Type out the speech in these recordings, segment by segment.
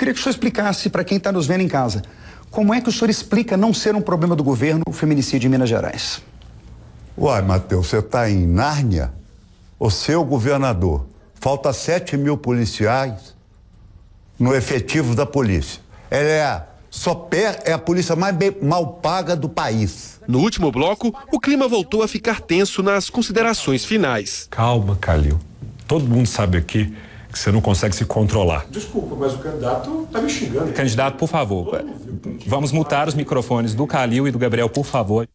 queria que o senhor explicasse para quem está nos vendo em casa, como é que o senhor explica não ser um problema do governo o feminicídio em Minas Gerais? Uai, Matheus, você está em Nárnia? O seu governador, falta 7 mil policiais no efetivo da polícia. Ela é a polícia mais mal paga do país. No último bloco, o clima voltou a ficar tenso nas considerações finais. Calma, Calil. Todo mundo sabe aqui que você não consegue se controlar. Desculpa, mas o candidato tá me xingando. Candidato, por favor, vamos mutar os microfones do Calil e do Gabriel, por favor.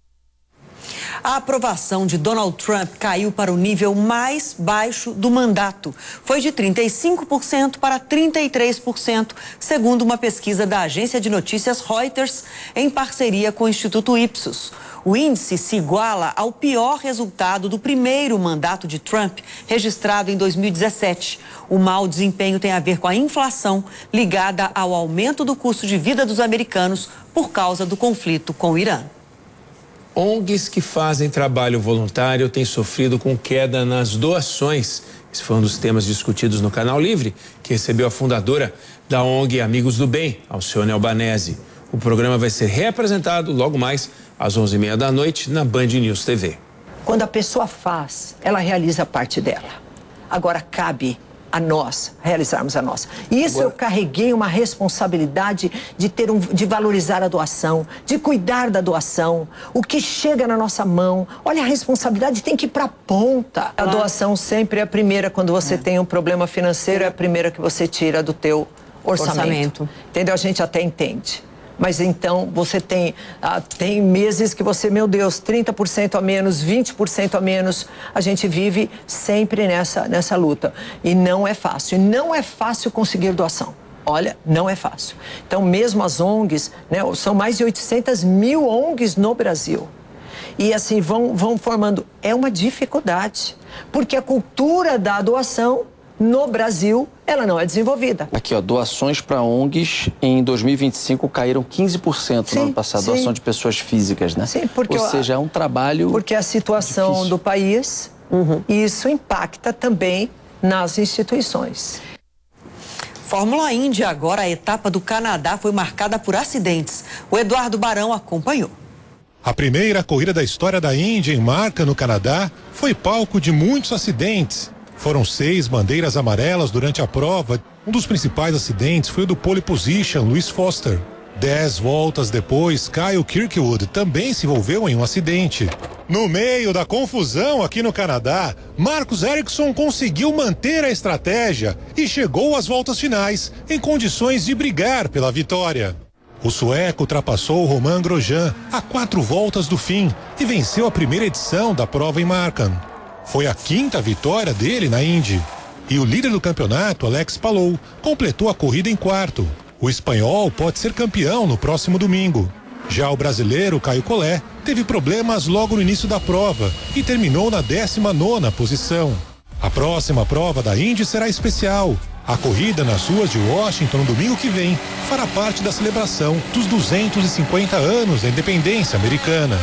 A aprovação de Donald Trump caiu para o nível mais baixo do mandato. Foi de 35% para 33%, segundo uma pesquisa da agência de notícias Reuters, em parceria com o Instituto Ipsos. O índice se iguala ao pior resultado do primeiro mandato de Trump, registrado em 2017. O mau desempenho tem a ver com a inflação ligada ao aumento do custo de vida dos americanos por causa do conflito com o Irã. ONGs que fazem trabalho voluntário têm sofrido com queda nas doações. Esse foi um dos temas discutidos no Canal Livre, que recebeu a fundadora da ONG Amigos do Bem, Alcione Albanese. O programa vai ser reapresentado logo mais às 11h30 da noite na Band News TV. Quando a pessoa faz, ela realiza a parte dela. Agora cabe a nós realizarmos a nossa. Isso eu carreguei uma responsabilidade de valorizar a doação, de cuidar da doação, o que chega na nossa mão. Olha, a responsabilidade tem que ir para a ponta. A doação sempre é a primeira, quando você tem um problema financeiro, é a primeira que você tira do teu orçamento. Entendeu? A gente até entende. Mas então você tem meses que você, meu Deus, 30% a menos, 20% a menos. A gente vive sempre nessa luta. E não é fácil. E não é fácil conseguir doação. Olha, não é fácil. Então, mesmo as ONGs, né, são mais de 800 mil ONGs no Brasil. E assim, vão formando. É uma dificuldade. Porque a cultura da doação no Brasil, ela não é desenvolvida. Aqui, ó, doações para ONGs em 2025 caíram 15% no ano passado. Sim. Doação de pessoas físicas, né? Sim, porque... Ou seja, é um trabalho... Porque a situação difícil do país, isso impacta também nas instituições. Fórmula Indy agora, a etapa do Canadá foi marcada por acidentes. O Eduardo Barão acompanhou. A primeira corrida da história da Indy em Markham, no Canadá, foi palco de muitos acidentes. Foram 6 bandeiras amarelas durante a prova. Um dos principais acidentes foi o do pole position, Louis Foster. 10 voltas depois, Kyle Kirkwood também se envolveu em um acidente. No meio da confusão aqui no Canadá, Marcus Ericsson conseguiu manter a estratégia e chegou às voltas finais em condições de brigar pela vitória. O sueco ultrapassou Romain Grosjean a 4 voltas do fim e venceu a primeira edição da prova em Markham. Foi a 5ª vitória dele na Indy. E o líder do campeonato, Alex Palou, completou a corrida em 4º. O espanhol pode ser campeão no próximo domingo. Já o brasileiro, Caio Collet, teve problemas logo no início da prova e terminou na 19ª posição. A próxima prova da Indy será especial. A corrida nas ruas de Washington no domingo que vem fará parte da celebração dos 250 anos da independência americana.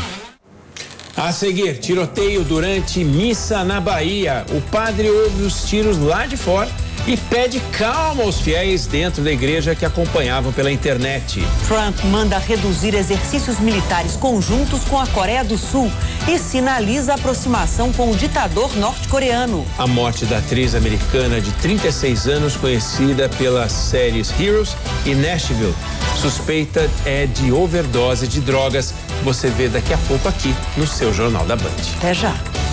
A seguir, tiroteio durante missa na Bahia. O padre ouve os tiros lá de fora e pede calma aos fiéis dentro da igreja que acompanhavam pela internet. Trump manda reduzir exercícios militares conjuntos com a Coreia do Sul e sinaliza a aproximação com o ditador norte-coreano. A morte da atriz americana de 36 anos, conhecida pelas séries Heroes e Nashville. Suspeita é de overdose de drogas. Você vê daqui a pouco aqui no seu Jornal da Band. Até já.